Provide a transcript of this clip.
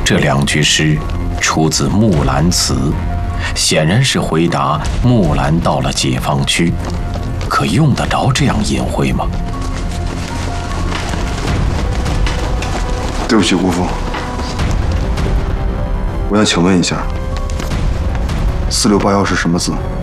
这2句诗出自《木兰辞》，显然是回答木兰到了解放区。可用得着这样隐晦吗？ 对不起，姑父，我想请问一下，4681是什么字？